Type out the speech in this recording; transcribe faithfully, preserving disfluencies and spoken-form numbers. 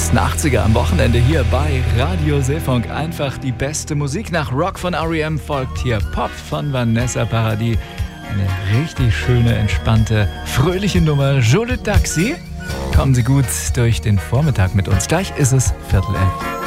besten achtziger am Wochenende hier bei Radio Seefunk. Einfach die beste Musik. Nach Rock von R E M folgt hier Pop von Vanessa Paradis. Eine richtig schöne, entspannte, fröhliche Nummer. Jolie Taxi. Kommen Sie gut durch den Vormittag mit uns. Gleich ist es Viertel elf.